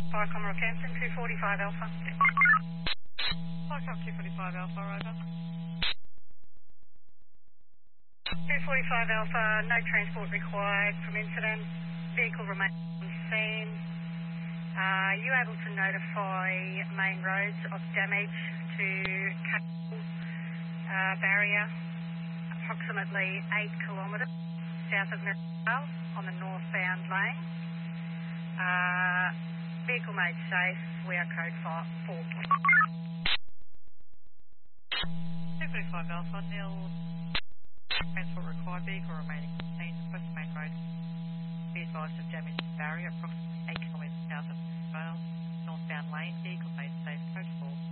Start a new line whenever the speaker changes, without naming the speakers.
Fire Commodore Campton, 245 Alpha.
Fire Commodore 245 Alpha, over.
245 Alpha, no transport required from incident. Vehicle remains on scene. Are you able to notify main roads of damage to cable barrier approximately 8 kilometres south of Mirabel on the northbound lane? Vehicle made safe. We are code 4.
245 Alpha, nil. Transport required. Vehicle remaining on scene. West Main Road. Be advised of damage to barrier approximately 8 kilometres south of Vale, northbound lane. Vehicle made safe. Code 4.